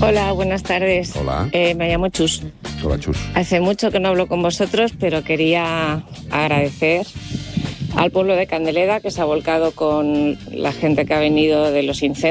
Hola, buenas tardes. Hola. Me llamo Chus. Hola, Chus. Hace mucho que no hablo con vosotros, pero quería agradecer al pueblo de Candeleda que se ha volcado con la gente que ha venido de los incendios